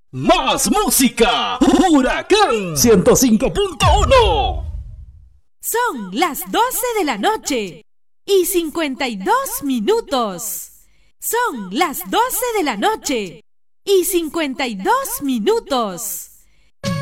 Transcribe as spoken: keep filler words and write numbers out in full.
Más música. Huracán ciento cinco punto uno. Son las doce de la noche y cincuenta y dos minutos. Son las doce de la noche y cincuenta y dos minutos.